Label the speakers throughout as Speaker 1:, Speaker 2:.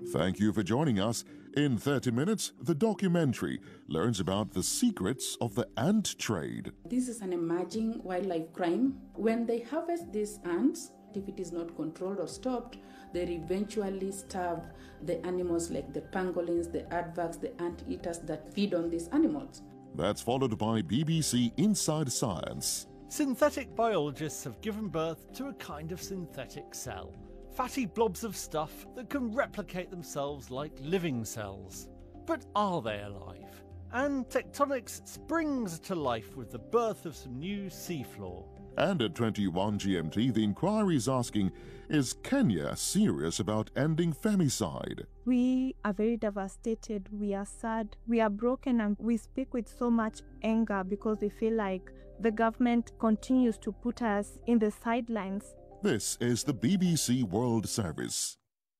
Speaker 1: Thank you for joining us. In 30 minutes, the documentary learns about the secrets of the ant trade.
Speaker 2: This is an emerging wildlife crime. When they harvest these ants, if it is not controlled or stopped, they eventually starve the animals like the pangolins, the aardvarks, the anteaters that feed on these animals.
Speaker 1: That's followed by BBC Inside Science.
Speaker 3: Synthetic biologists have given birth to a kind of synthetic cell. Fatty blobs of stuff that can replicate themselves like living cells. But are they alive? And tectonics springs to life with the birth of some new seafloor.
Speaker 1: And at 21 GMT, the inquiry is asking, is Kenya serious about ending femicide?
Speaker 4: We are very devastated, we are sad, we are broken, and we speak with so much anger because we feel like the government continues to put us in the sidelines.
Speaker 1: This is the BBC World Service.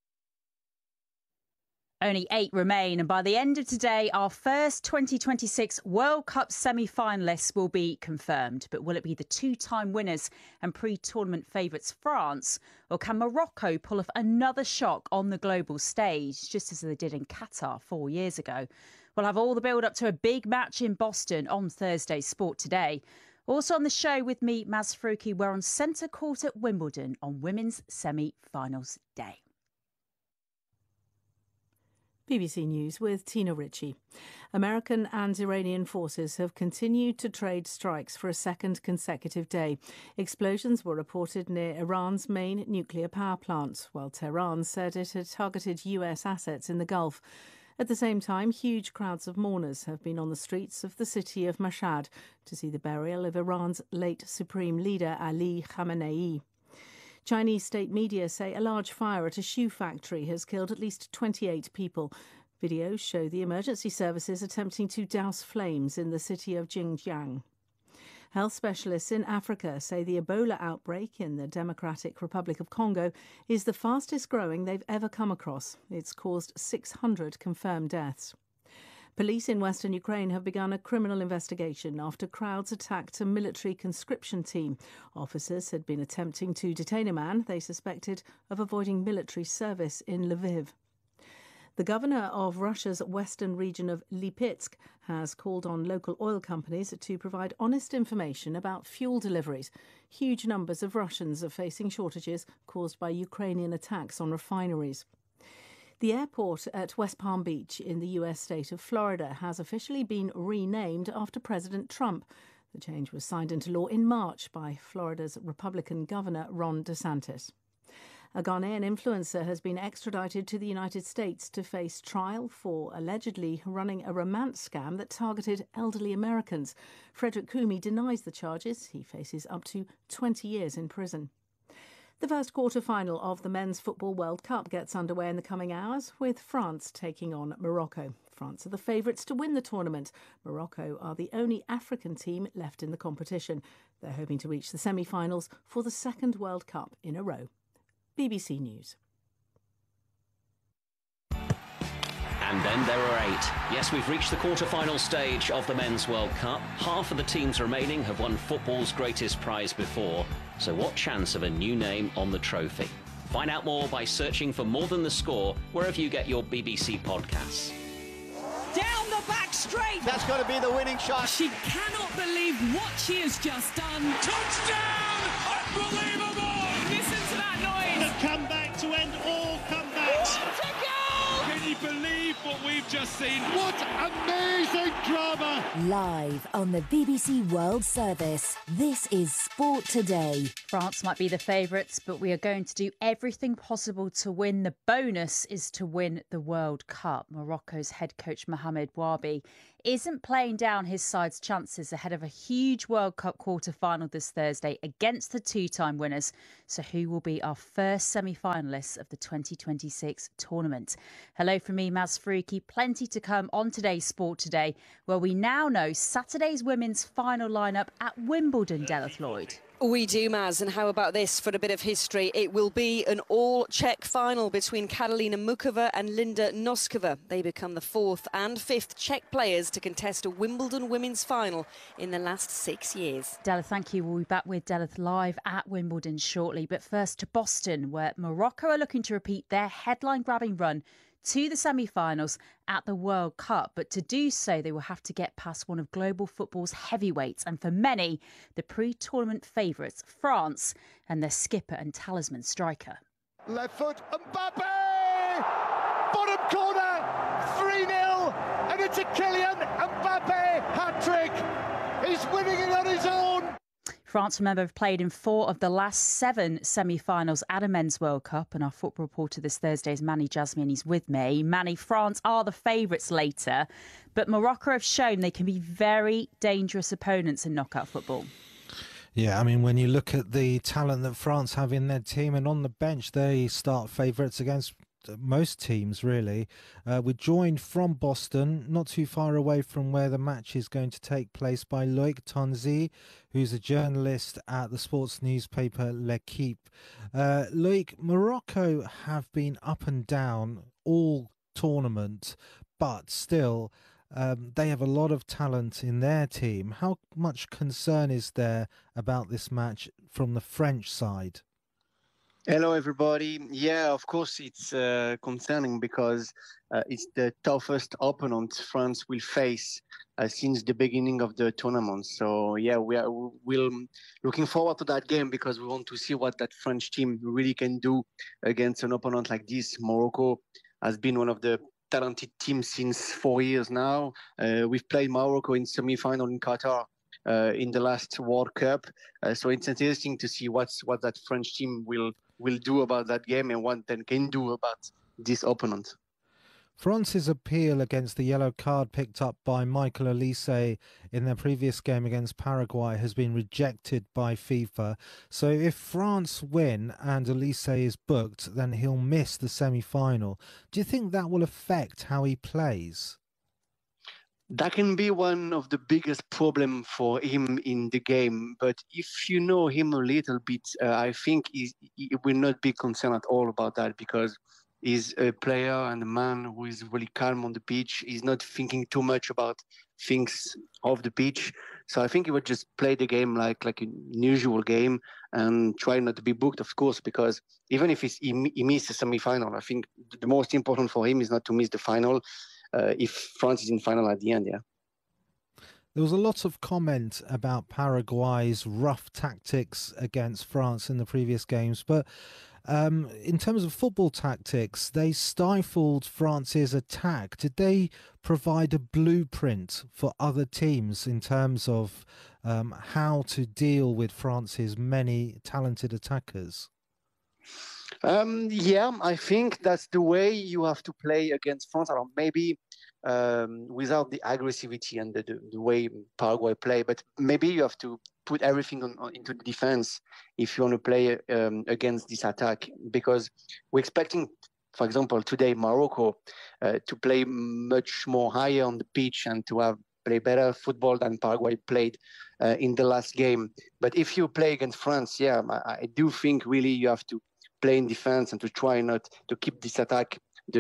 Speaker 5: Only 8 remain, and by the end of today, our first 2026 World Cup semi-finalists will be confirmed. But will it be the two-time winners and pre-tournament favourites France, or can Morocco pull off another shock on the global stage, just as they did in Qatar 4 years ago? We'll have all the build-up to a big match in Boston on Thursday's Sport Today. Also on the show with me, Maz Faruqi, we're on centre court at Wimbledon on Women's Semi-Finals Day.
Speaker 6: BBC News with Tina Ritchie. American and Iranian forces have continued to trade strikes for a second consecutive day. Explosions were reported near Iran's main nuclear power plant, while Tehran said it had targeted US assets in the Gulf. At the same time, huge crowds of mourners have been on the streets of the city of Mashhad to see the burial of Iran's late supreme leader Ali Khamenei. Chinese state media say a large fire at a shoe factory has killed at least 28 people. Videos show the emergency services attempting to douse flames in the city of Xinjiang. Health specialists in Africa say the Ebola outbreak in the Democratic Republic of Congo is the fastest growing they've ever come across. It's caused 600 confirmed deaths. Police in western Ukraine have begun a criminal investigation after crowds attacked a military conscription team. Officers had been attempting to detain a man they suspected of avoiding military service in Lviv. The governor of Russia's western region of Lipetsk has called on local oil companies to provide honest information about fuel deliveries. Huge numbers of Russians are facing shortages caused by Ukrainian attacks on refineries. The airport at West Palm Beach in the US state of Florida has officially been renamed after President Trump. The change was signed into law in March by Florida's Republican Governor Ron DeSantis. A Ghanaian influencer has been extradited to the United States to face trial for allegedly running a romance scam that targeted elderly Americans. Frederick Kumi denies the charges. He faces up to 20 years in prison. The first quarter-final of the Men's Football World Cup gets underway in the coming hours, with France taking on Morocco. France are the favourites to win the tournament. Morocco are the only African team left in the competition. They're hoping to reach the semi-finals for the second World Cup in a row. BBC News.
Speaker 7: And then there are 8. Yes, we've reached the quarter-final stage of the Men's World Cup. Half of the teams remaining have won football's greatest prize before. So what chance of a new name on the trophy? Find out more by searching for More Than the Score wherever you get your BBC podcasts.
Speaker 8: Down the back straight.
Speaker 9: That's got to be the winning shot.
Speaker 8: She cannot believe what she has just done.
Speaker 9: Touchdown! Unbelievable!
Speaker 8: Listen to that noise.
Speaker 9: The comeback to end all comebacks.
Speaker 8: What a goal!
Speaker 9: Can you believe what we've just seen? What amazing drama!
Speaker 10: Live on the BBC World Service, this is Sport Today.
Speaker 5: France might be the favourites, but we are going to do everything possible to win. The bonus is to win the World Cup. Morocco's head coach Mohamed Bouabi isn't playing down his side's chances ahead of a huge World Cup quarter-final this Thursday against the two-time winners. So who will be our first semi-finalists of the 2026 tournament? Hello from me, Maz Faruqi. Plenty to come on today's Sport Today, where we now know Saturday's women's final lineup at Wimbledon, Delith Lloyd.
Speaker 11: We do, Maz, and how about this for a bit of history? It will be an all-Czech final between Karolina Mukova and Linda Noskova. They become the 4th and 5th Czech players to contest a Wimbledon women's final in the last 6 years.
Speaker 5: Delith, thank you. We'll be back with Delith live at Wimbledon shortly. But first to Boston, where Morocco are looking to repeat their headline-grabbing run to the semi-finals at the World Cup. But to do so, they will have to get past one of global football's heavyweights, and for many, the pre-tournament favourites, France, and their skipper and talisman striker.
Speaker 9: Left foot, Mbappe! Bottom corner, 3-0, and it's a Kylian Mbappe hat-trick. He's winning it on his own.
Speaker 5: France, remember, have played in 4 of the last 7 semi-finals at a Men's World Cup, and our football reporter this Thursday is Manny Jasmine. He's with me. Manny, France are the favourites later, but Morocco have shown they can be very dangerous opponents in knockout football.
Speaker 12: Yeah, I mean, when you look at the talent that France have in their team and on the bench, they start favourites against most teams, really. We're joined from Boston, not too far away from where the match is going to take place, by Loïc Tanzi, who's a journalist at the sports newspaper L'Equipe. Loïc, Morocco have been up and down all tournament, but still they have a lot of talent in their team. How much concern is there about this match from the French side?
Speaker 13: Hello, everybody. Yeah, of course, it's concerning because it's the toughest opponent France will face since the beginning of the tournament. So, yeah, we're looking forward to that game because we want to see what that French team really can do against an opponent like this. Morocco has been one of the talented teams since 4 years now. We've played Morocco in semi-final in Qatar in the last World Cup. So it's interesting to see what that French team will do about that game and what they can do about this opponent.
Speaker 12: France's appeal against the yellow card picked up by Michael Olise in their previous game against Paraguay has been rejected by FIFA. So if France win and Olise is booked, then he'll miss the semi-final. Do you think that will affect how he plays?
Speaker 13: That can be one of the biggest problems for him in the game. But if you know him a little bit, I think he will not be concerned at all about that because he's a player and a man who is really calm on the pitch. He's not thinking too much about things off the pitch. So I think he would just play the game like a usual game and try not to be booked, of course, because even if he misses the semi-final, I think the most important for him is not to miss the final. If France is in final at the end, yeah.
Speaker 12: There was a lot of comment about Paraguay's rough tactics against France in the previous games, but in terms of football tactics, they stifled France's attack. Did they provide a blueprint for other teams in terms of how to deal with France's many talented attackers?
Speaker 13: Yeah, I think that's the way you have to play against France. Or maybe without the aggressivity and the way Paraguay play, but maybe you have to put everything into the defense if you want to play against this attack. Because we're expecting, for example, today Morocco to play much more higher on the pitch and to play better football than Paraguay played in the last game. But if you play against France, yeah, I do think really you have to play in defense and to try not to keep this attack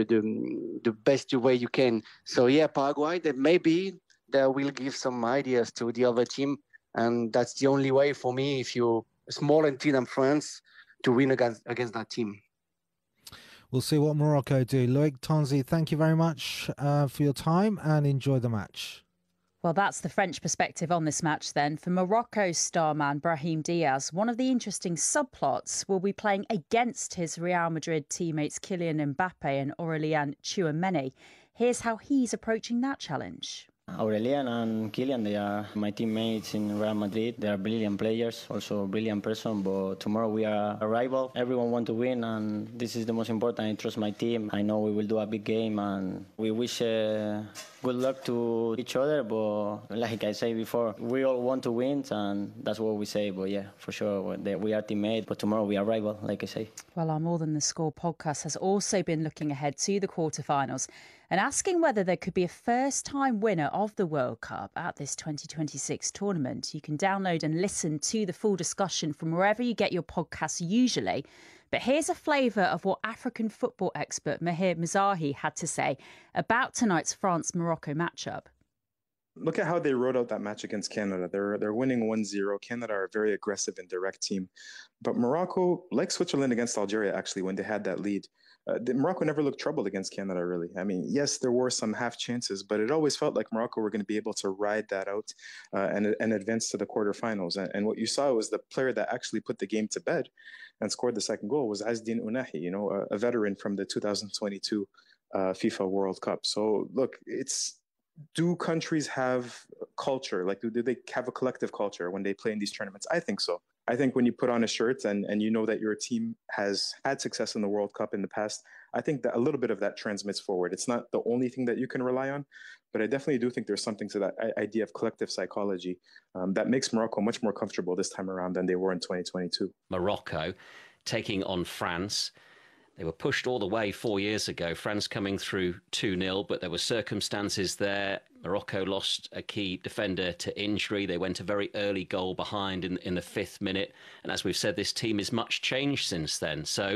Speaker 13: the best way you can. So yeah, Paraguay, maybe they will give some ideas to the other team, and that's the only way for me, if you're a smaller team than France, to win against that team.
Speaker 12: We'll see what Morocco do. Loïc Tanzi, thank you very much for your time and enjoy the match.
Speaker 5: Well, that's the French perspective on this match then. For Morocco's star man, Brahim Diaz, one of the interesting subplots will be playing against his Real Madrid teammates Kylian Mbappe and Aurélien Tchouameni. Here's how he's approaching that challenge.
Speaker 14: Aurélien and Kylian, they are my teammates in Real Madrid. They are brilliant players, also a brilliant person, but tomorrow we are a rival. Everyone wants to win, and this is the most important. I trust my team. I know we will do a big game, and we wish good luck to each other, but like I said before, we all want to win, and that's what we say. But yeah, for sure, we are teammates, but tomorrow we are rival, like I say.
Speaker 5: Well, our More Than the Score podcast has also been looking ahead to the quarterfinals and asking whether there could be a first-time winner of the World Cup at this 2026 tournament. You can download and listen to the full discussion from wherever you get your podcasts usually. But here's a flavour of what African football expert Mahir Mizahi had to say about tonight's France-Morocco matchup.
Speaker 15: Look at how they wrote out that match against Canada. They're winning 1-0. Canada are a very aggressive and direct team. But Morocco, like Switzerland against Algeria, actually, when they had that lead, Morocco never looked troubled against Canada, really. I mean, yes, there were some half chances, but it always felt like Morocco were going to be able to ride that out and advance to the quarterfinals. And what you saw was the player that actually put the game to bed and scored the second goal was Azdin Ounahi, a veteran from the 2022 FIFA World Cup. So, look, do countries have culture? Like, do they have a collective culture when they play in these tournaments? I think so. I think when you put on a shirt and you know that your team has had success in the World Cup in the past, I think that a little bit of that transmits forward. It's not the only thing that you can rely on, but I definitely do think there's something to that idea of collective psychology that makes Morocco much more comfortable this time around than they were in 2022.
Speaker 7: Morocco taking on France. They were pushed all the way 4 years ago, France coming through 2-0, but there were circumstances there. Morocco lost a key defender to injury. They went a very early goal behind in the 5th minute. And as we've said, this team is much changed since then. So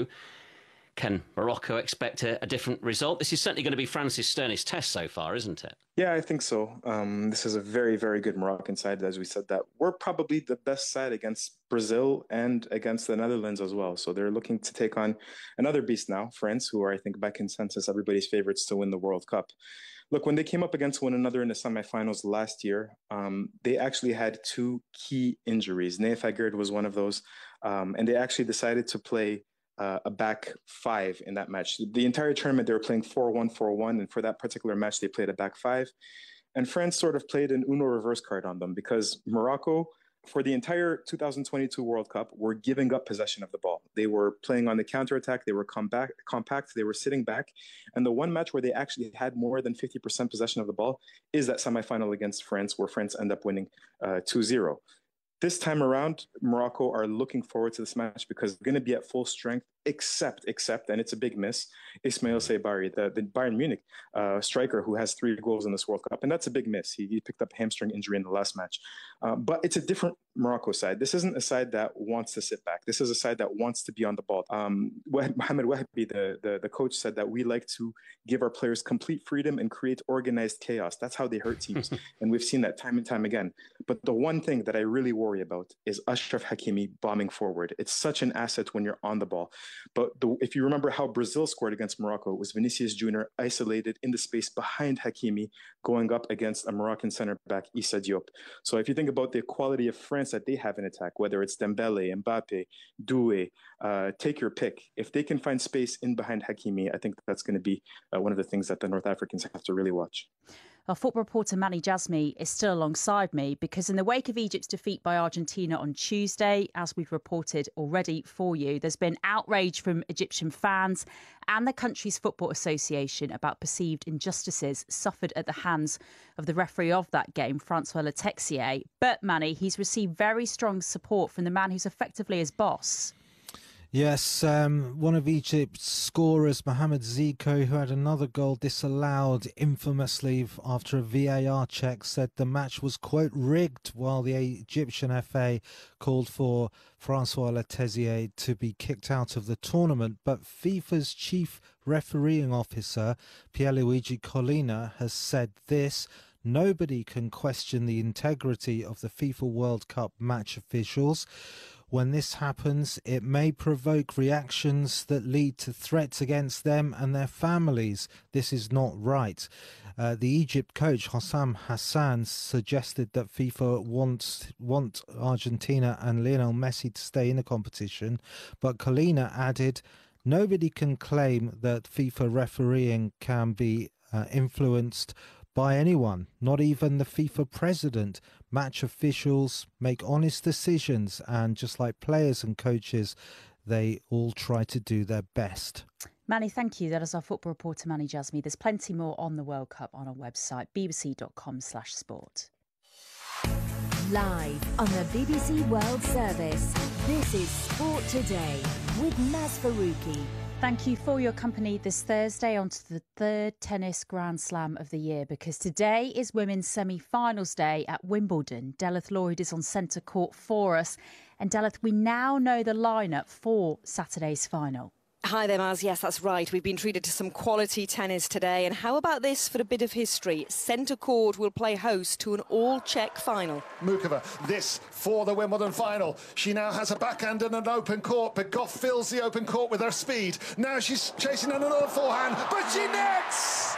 Speaker 7: can Morocco expect a different result? This is certainly going to be France's sternest test so far, isn't it?
Speaker 15: Yeah, I think so. This is a very, very good Moroccan side. As we said, that we're probably the best side against Brazil and against the Netherlands as well. So they're looking to take on another beast now, France, who are, I think, by consensus, everybody's favorites to win the World Cup. Look, when they came up against one another in the semifinals last year, they actually had 2 key injuries. Nayef Aguerd was one of those, and they actually decided to play a back 5 in that match. The entire tournament, they were playing 4-1, 4-1, and for that particular match, they played a back 5. And France sort of played an Uno reverse card on them because Morocco, for the entire 2022 World Cup, were giving up possession of the ball. They were playing on the counterattack. They were compact. They were sitting back. And the one match where they actually had more than 50% possession of the ball is that semifinal against France, where France end up winning 2-0. This time around, Morocco are looking forward to this match because they're going to be at full strength, except, and it's a big miss, Ismail Saibari, the Bayern Munich striker who has 3 goals in this World Cup. And that's a big miss. He picked up a hamstring injury in the last match. But it's a different Morocco side. This isn't a side that wants to sit back. This is a side that wants to be on the ball. Mohamed Wahabi, the coach, said that we like to give our players complete freedom and create organized chaos. That's how they hurt teams. And we've seen that time and time again. But the one thing that I really worry about is Achraf Hakimi bombing forward. It's such an asset when you're on the ball. But if you remember how Brazil scored against Morocco, it was Vinicius Jr. isolated in the space behind Hakimi going up against a Moroccan center back, Issa Diop. So if you think about the quality of France that they have in attack, whether it's Dembele, Mbappe, Doué, take your pick. If they can find space in behind Hakimi, I think that's going to be one of the things that the North Africans have to really watch.
Speaker 5: Our football reporter Mani Jasmi is still alongside me because in the wake of Egypt's defeat by Argentina on Tuesday, as we've reported already for you, there's been outrage from Egyptian fans and the country's football association about perceived injustices suffered at the hands of the referee of that game, Francois Letexier. But Mani, he's received very strong support from the man who's effectively his boss.
Speaker 12: Yes, one of Egypt's scorers, Mohamed Zico, who had another goal disallowed infamously after a VAR check, said the match was, quote, rigged, while the Egyptian FA called for Francois Letexier to be kicked out of the tournament. But FIFA's chief refereeing officer, Pierluigi Collina, has said this: nobody can question the integrity of the FIFA World Cup match officials. When this happens, it may provoke reactions that lead to threats against them and their families. This is not right. The Egypt coach, Hossam Hassan, suggested that FIFA want Argentina and Lionel Messi to stay in the competition, but Collina added, nobody can claim that FIFA refereeing can be influenced by anyone, not even the FIFA president. Match officials make honest decisions, and just like players and coaches, they all try to do their best.
Speaker 5: Mani, thank you. That is our football reporter, Mani Jasmi. There's plenty more on the World Cup on our website, bbc.com/sport.
Speaker 10: Live on the BBC World Service, this is Sport Today with Naz Faruqi.
Speaker 5: Thank you for your company this Thursday on to the 3rd tennis Grand Slam of the year, because today is women's semi-finals day at Wimbledon. Delith Lloyd is on centre court for us. And Delith, we now know the lineup for Saturday's final.
Speaker 11: Hi there, Maz. Yes, that's right. We've been treated to some quality tennis today. And how about this for a bit of history? Centre Court will play host to an all-Czech final.
Speaker 9: Mukova, this for the Wimbledon final. She now has a backhand and an open court, but Goff fills the open court with her speed. Now she's chasing another forehand, but she nets!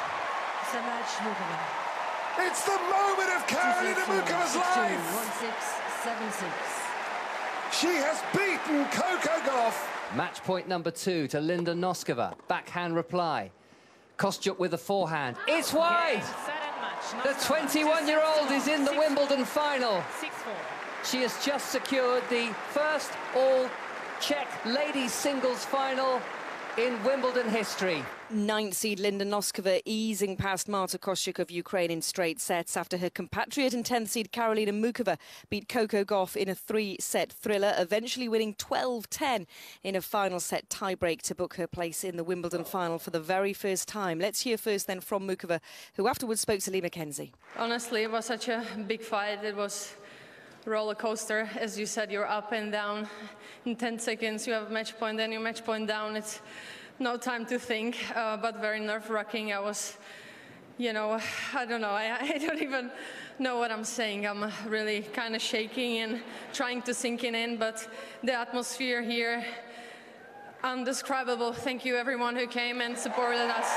Speaker 9: It's the moment of Karolina Mukova's life!
Speaker 16: 1-6, 7-6.
Speaker 9: She has beaten Coco Gauff.
Speaker 16: Match point number 2 to Linda Noskova. Backhand reply. Kostyuk with the forehand. It's wide! The 21-year-old is in the Wimbledon final. She has just secured the first all-Czech ladies singles final in Wimbledon history.
Speaker 11: 9th seed Linda Noskova easing past Marta Kostyuk of Ukraine in straight sets after her compatriot and 10th seed Karolina Mukova beat Coco Gauff in a 3-set thriller, eventually winning 12-10 in a final set tiebreak to book her place in the Wimbledon final for the very first time. Let's hear first then from Mukova, who afterwards spoke to Lee McKenzie.
Speaker 17: Honestly, it was such a big fight. It was roller coaster. As you said, you're up and down. In 10 seconds, you have a match point, then you match point down. It's no time to think, but very nerve-wracking. I was, I don't know. I don't even know what I'm saying. I'm really kind of shaking and trying to sink it in, but the atmosphere here, undescribable. Thank you, everyone who came and supported us.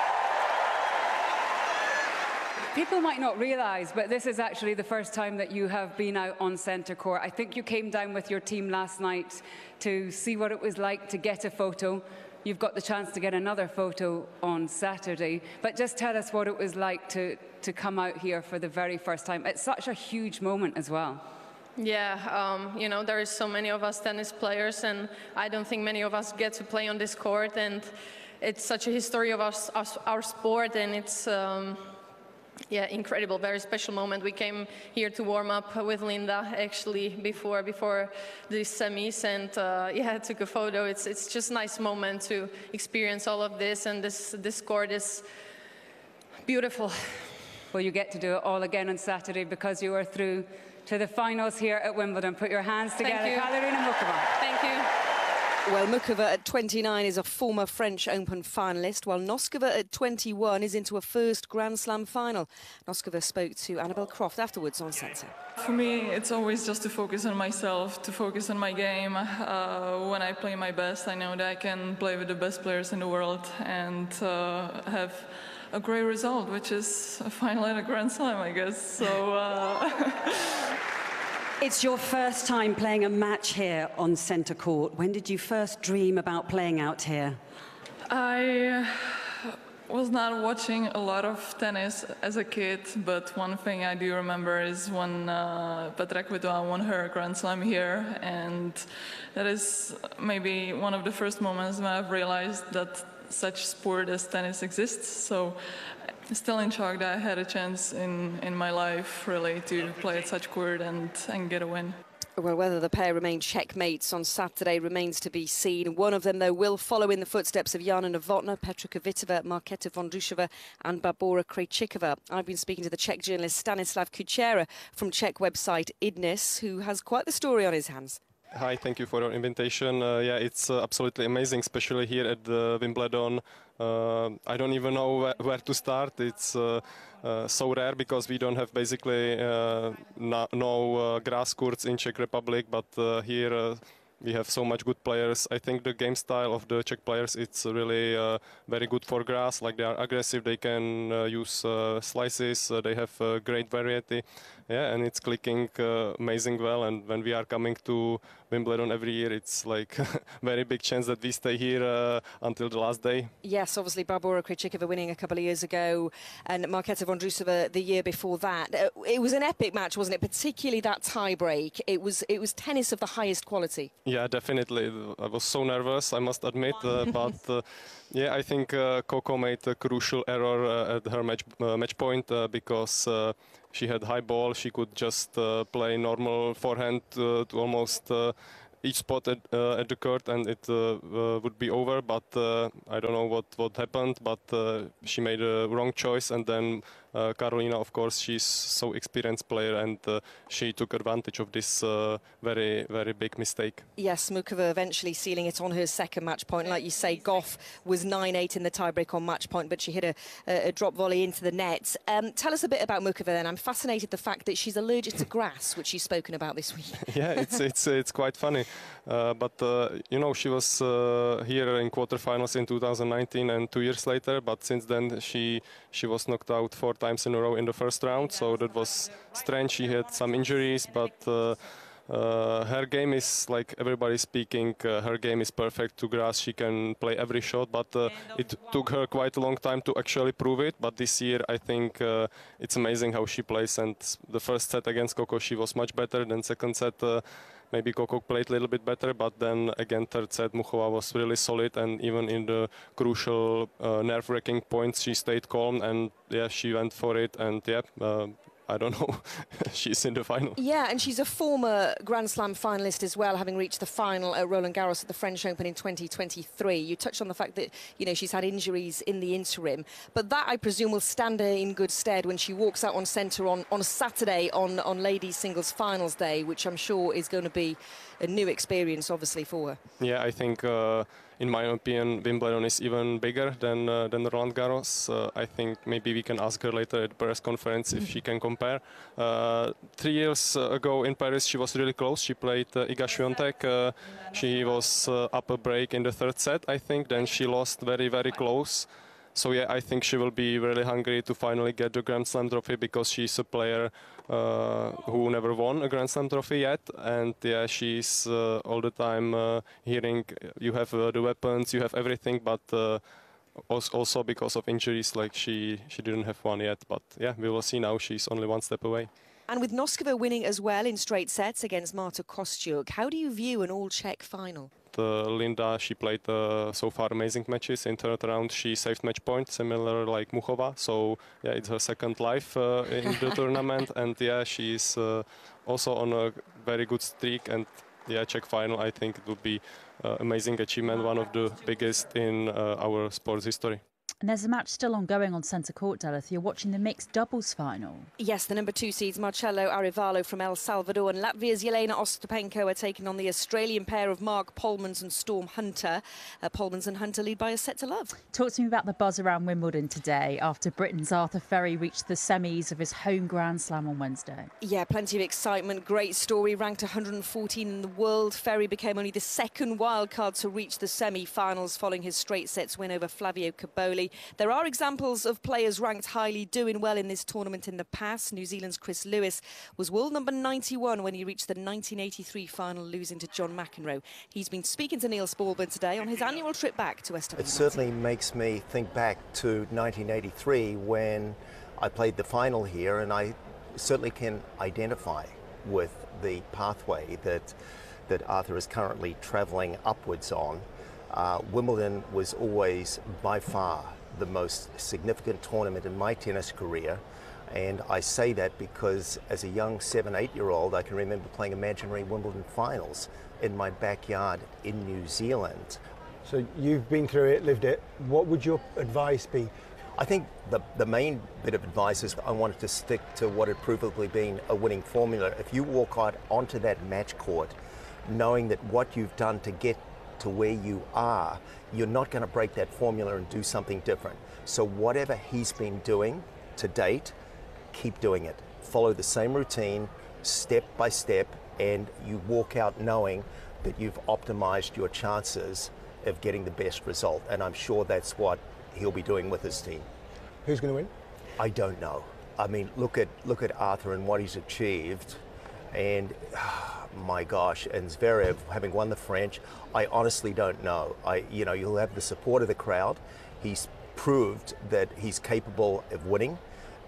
Speaker 18: People might not realise, but this is actually the first time that you have been out on centre court. I think you came down with your team last night to see what it was like to get a photo. You've got the chance to get another photo on Saturday. But just tell us what it was like to come out here for the very first time. It's such a huge moment as well.
Speaker 17: Yeah, there is so many of us tennis players, and I don't think many of us get to play on this court. And it's such a history of our sport, and it's... yeah, incredible, very special moment. We came here to warm up with Linda actually before the semis, and yeah, took a photo. It's just a nice moment to experience all of this, and this court is beautiful.
Speaker 18: Well, you get to do it all again on Saturday because you are through to the finals here at Wimbledon. Put your hands together, Karolina Mukova.
Speaker 17: Thank you.
Speaker 11: Well, Mukova at 29 is a former French Open finalist, while Noskova at 21 is into a first Grand Slam final. Noskova spoke to Annabel Croft afterwards on Centre.
Speaker 19: For me, it's always just to focus on myself, to focus on my game. When I play my best, I know that I can play with the best players in the world and have a great result, which is a final at a Grand Slam, I guess. So.
Speaker 20: It's your first time playing a match here on centre court. When did you first dream about playing out here?
Speaker 19: I was not watching a lot of tennis as a kid, but one thing I do remember is when Petra Kvitova won her Grand Slam here, and that is maybe one of the first moments when I've realized that such sport as tennis exists. So still in shock that I had a chance in my life really to play at such court and get a win.
Speaker 11: Well, whether the pair remain checkmates on Saturday remains to be seen. One of them, though, will follow in the footsteps of Jana Novotná, Petra Kvitova, Markéta Vondroušová and Barbora Krejčíková. I've been speaking to the Czech journalist Stanislav Kučera from Czech website Idnes, who has quite the story on his hands.
Speaker 21: Hi, thank you for your invitation. Yeah, it's absolutely amazing, especially here at the Wimbledon. I don't even know where to start. It's so rare because we don't have basically no grass courts in Czech Republic, but here we have so much good players. I think the game style of the Czech players, it's really very good for grass. Like, they are aggressive, they can use slices, they have great variety. Yeah, and it's clicking amazing well. And when we are coming to Wimbledon every year, it's like very big chance that we stay here until the last day.
Speaker 11: Yes, obviously Barbora Krejčíková winning a couple of years ago and Markéta Vondroušová the year before that. It was an epic match, wasn't it? Particularly that tie-break. It was tennis of the highest quality.
Speaker 21: Yeah, definitely. I was so nervous, I must admit, but yeah, I think Coco made a crucial error at her match point because she had high ball. She could just play normal forehand to almost each spot at the court, and it would be over. But I don't know what happened. But she made a wrong choice, and then Karolina, of course, she's so experienced player, and she took advantage of this very, very big mistake.
Speaker 11: Yes, Mukova eventually sealing it on her second match point. Like you say, Goff was 9-8 in the tiebreak on match point, but she hit a drop volley into the net. Tell us a bit about Mukova then. I'm fascinated the fact that she's allergic to grass, which she's spoken about this week.
Speaker 21: Yeah, it's quite funny. But, you know, she was here in quarterfinals in 2019 and 2 years later, but since then she was knocked out 4 times in a row in the first round, so that was strange. She had some injuries, but her game is, like everybody's speaking, her game is perfect to grass. She can play every shot, but it took her quite a long time to actually prove it. But this year, I think it's amazing how she plays. And the first set against Coco, she was much better. Then second set, maybe Coco played a little bit better. But then again, third set, Muchova was really solid. And even in the crucial nerve-wracking points, she stayed calm. And yeah, she went for it. And yeah, I don't know, she's in the final.
Speaker 11: Yeah, and she's a former Grand Slam finalist as well, having reached the final at Roland Garros at the French Open in 2023. You touched on the fact that, you know, she's had injuries in the interim, but that, I presume, will stand her in good stead when she walks out on centre on Saturday on ladies singles finals day, which I'm sure is going to be a new experience, obviously, for her.
Speaker 21: Yeah, I think, in my opinion, Wimbledon is even bigger than Roland Garros. I think maybe we can ask her later at the press conference if she can compare. 3 years ago in Paris, she was really close. She played Iga Swiatek. She was up a break in the third set, I think. Then she lost very, very close. So yeah, I think she will be really hungry to finally get the Grand Slam trophy, because she's a player who never won a Grand Slam trophy yet. And yeah, she's all the time hearing you have the weapons, you have everything, but also because of injuries, like she didn't have one yet. But yeah, we will see now. She's only one step away.
Speaker 11: And with Noskova winning as well in straight sets against Marta Kostyuk, how do you view an all-Czech final?
Speaker 21: Linda, she played so far amazing matches. In third round, she saved match points, similar like Muchova. So yeah, it's her second life in the tournament, and yeah, she's also on a very good streak. And yeah, Czech final, I think it would be amazing achievement, one of the biggest in our sports history.
Speaker 5: And there's a match still ongoing on centre court, Delith. You're watching the mixed doubles final.
Speaker 11: Yes, the number 2 seeds Marcelo Arevalo from El Salvador and Latvia's Jelena Ostapenko are taking on the Australian pair of Mark Polmans and Storm Hunter. Polmans and Hunter lead by a set to love.
Speaker 5: Talk to me about the buzz around Wimbledon today after Britain's Arthur Ferry reached the semis of his home Grand Slam on Wednesday.
Speaker 11: Yeah, plenty of excitement. Great story. Ranked 114 in the world, Ferry became only the second wildcard to reach the semi-finals following his straight sets win over Flavio Caboli. There are examples of players ranked highly doing well in this tournament in the past. New Zealand's Chris Lewis was world number 91 when he reached the 1983 final, losing to John McEnroe. He's been speaking to Niels Bohlberg today on his annual trip back to West It
Speaker 2: certainly makes me think back to 1983 when I played the final here, and I certainly can identify with the pathway that Arthur is currently travelling upwards on. Wimbledon was always by far the most significant tournament in my tennis career, and I say that because as a young 7-8-year-old I can remember playing imaginary Wimbledon finals in my backyard in New Zealand.
Speaker 22: So you've been through it, lived it. What would your advice be?
Speaker 2: I think the main bit of advice is I wanted to stick to what had provably been a winning formula. If you walk out onto that match court knowing that what you've done to get to where you are, you're not going to break that formula and do something different. So whatever he's been doing to date, keep doing it. Follow the same routine, step by step, and you walk out knowing that you've optimized your chances of getting the best result. And I'm sure that's what he'll be doing with his team.
Speaker 22: Who's going to win?
Speaker 2: I don't know. I mean, look at Arthur and what he's achieved, and my gosh, and Zverev having won the French, I honestly don't know. You'll have the support of the crowd. He's proved that he's capable of winning.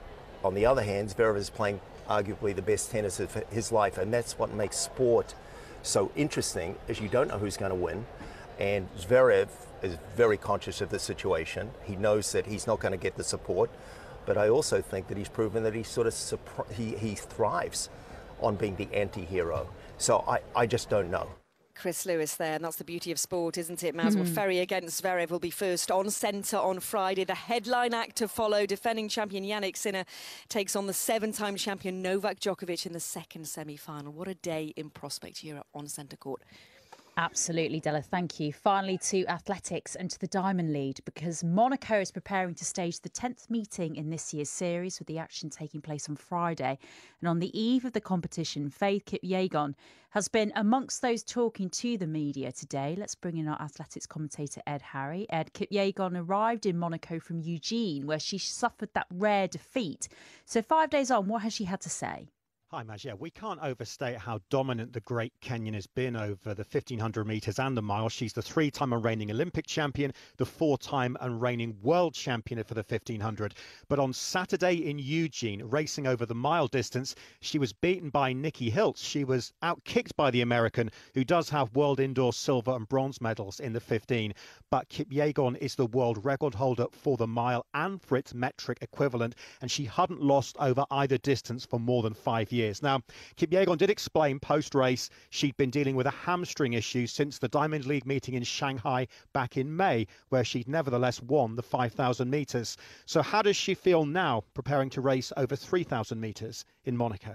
Speaker 2: On the other hand, Zverev is playing arguably the best tennis of his life, and that's what makes sport so interesting, is you don't know who's going to win. And Zverev is very conscious of the situation. He knows that he's not going to get the support, but I also think that he's proven that he he thrives on being the anti-hero. So I just don't know.
Speaker 11: Chris Lewis there, and that's the beauty of sport, isn't it, Maz? Well, Ferry against Zverev will be first on centre on Friday. The headline act to follow. Defending champion Jannik Sinner takes on the 7-time champion Novak Djokovic in the second semi-final. What a day in prospect here on centre court.
Speaker 5: Absolutely, Della. Thank you. Finally to athletics and to the Diamond Lead, because Monaco is preparing to stage the 10th meeting in this year's series, with the action taking place on Friday. And on the eve of the competition, Faith Kipyegon has been amongst those talking to the media today. Let's bring in our athletics commentator, Ed Harry. Ed, Kipyegon arrived in Monaco from Eugene, where she suffered that rare defeat. So 5 days on, what has she had to say?
Speaker 3: Hi, Maz. Yeah, we can't overstate how dominant the great Kenyan has been over the 1,500 metres and the mile. She's the 3-time and reigning Olympic champion, the 4-time and reigning world champion for the 1,500. But on Saturday in Eugene, racing over the mile distance, she was beaten by Nikki Hiltz. She was outkicked by the American, who does have world indoor silver and bronze medals in the 15. But Kipyegon is the world record holder for the mile and for its metric equivalent, and she hadn't lost over either distance for more than 5 years. Now, Kipyegon did explain post-race she'd been dealing with a hamstring issue since the Diamond League meeting in Shanghai back in May, where she'd nevertheless won the 5,000 metres. So how does she feel now, preparing to race over 3,000 metres in Monaco?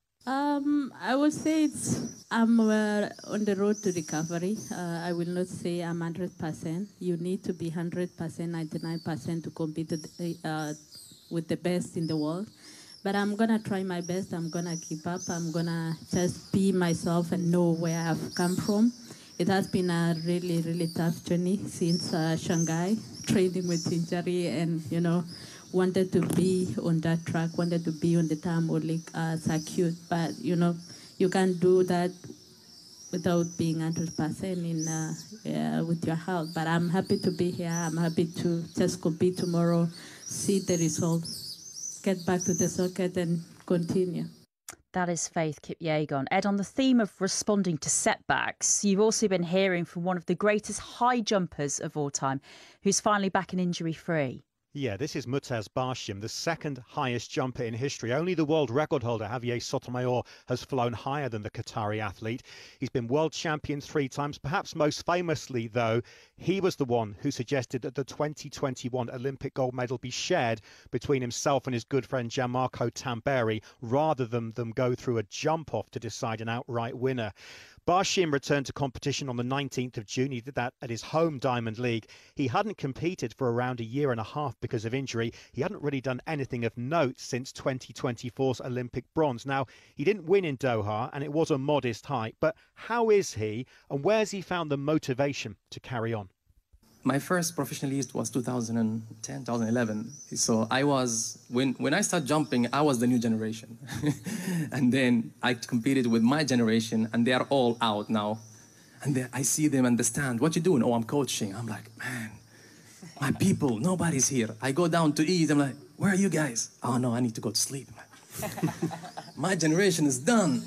Speaker 4: I would say I'm on the road to recovery. I will not say I'm 100%. You need to be 100%, 99% to compete with the best in the world. But I'm going to try my best. I'm going to keep up. I'm going to just be myself and know where I've come from. It has been a really, really tough journey since Shanghai, training with injury and, wanted to be on that track, wanted to be on the Diamond League circuit. But, you can't do that without being 100% with your health. But I'm happy to be here. I'm happy to just compete tomorrow, see the results, get back to the circuit and continue.
Speaker 5: That is Faith Kipyegon. Ed, on the theme of responding to setbacks, you've also been hearing from one of the greatest high jumpers of all time, who's finally back and injury-free.
Speaker 3: Yeah, this is Mutaz Barshim, the second highest jumper in history. Only the world record holder, Javier Sotomayor, has flown higher than the Qatari athlete. He's been world champion 3 times. Perhaps most famously, though, he was the one who suggested that the 2021 Olympic gold medal be shared between himself and his good friend Gianmarco Tamberi, rather than them go through a jump-off to decide an outright winner. Barshim returned to competition on the 19th of June. He did that at his home Diamond League. He hadn't competed for around a year and a half because of injury. He hadn't really done anything of note since 2024's Olympic bronze. Now, he didn't win in Doha, and it was a modest height. But how is he, and where's he found the motivation to carry on?
Speaker 23: My first professional list was 2010, 2011. So I was, when I started jumping, I was the new generation. And then I competed with my generation, and they are all out now. And I see them understand, what you doing? Oh, I'm coaching. I'm like, man, my people, nobody's here. I go down to eat. I'm like, where are you guys? Oh, no, I need to go to sleep. My generation is done.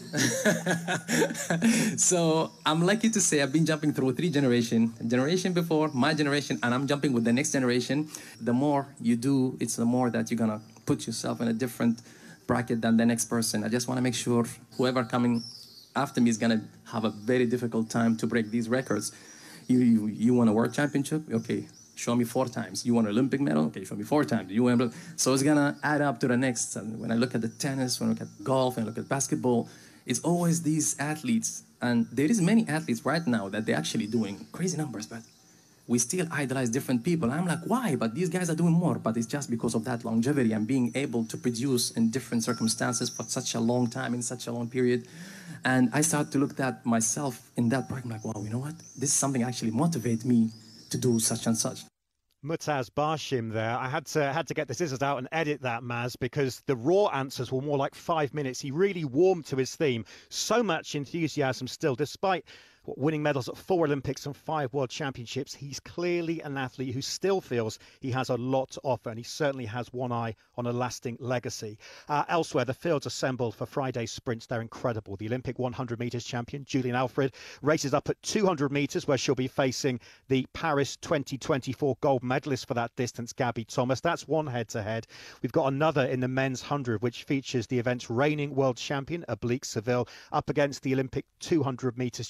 Speaker 23: So I'm lucky to say I've been jumping through 3 generations. Generation before, my generation, and I'm jumping with the next generation. The more you do, it's the more that you're going to put yourself in a different bracket than the next person. I just want to make sure whoever coming after me is going to have a very difficult time to break these records. You want a world championship? Okay. Show me 4 times. You want an Olympic medal? Okay, show me 4 times. You want, so it's gonna add up to the next. And when I look at the tennis, when I look at golf, and I look at basketball, it's always these athletes. And there is many athletes right now that they're actually doing crazy numbers, but we still idolize different people. I'm like, why? But these guys are doing more. But it's just because of that longevity and being able to produce in different circumstances for such a long time, in such a long period. And I started to look at myself in that bracket. I'm like, wow, you know what? This is something that actually motivates me to do such and such.
Speaker 3: Mutaz Barshim there. I had to get the scissors out and edit that, Maz, because the raw answers were more like 5 minutes. He really warmed to his theme. So much enthusiasm still, despite winning medals at 4 Olympics and 5 World Championships. He's clearly an athlete who still feels he has a lot to offer, and he certainly has one eye on a lasting legacy. Elsewhere, the fields assembled for Friday's sprints. They're incredible. The Olympic 100 metres champion, Julian Alfred, races up at 200 metres, where she'll be facing the Paris 2024 gold medalist for that distance, Gabby Thomas. That's one head-to-head. We've got another in the men's 100, which features the event's reigning world champion, Oblique Seville, up against the Olympic 200 metres champion,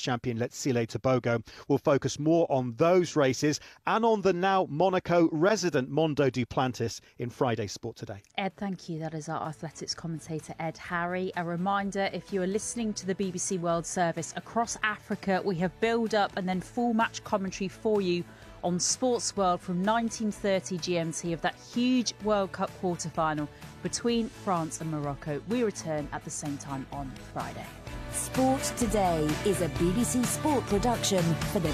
Speaker 3: at Sile Tobogo. We'll focus more on those races and on the now Monaco resident Mondo Duplantis in Friday Sport Today.
Speaker 5: Ed, thank you. That is our athletics commentator, Ed Harry. A reminder, if you are listening to the BBC World Service across Africa, we have build-up and then full match commentary for you on Sports World from 1930 GMT of that huge World Cup quarter-final between France and Morocco. We return at the same time on Friday.
Speaker 10: Sport Today is a BBC Sport production for the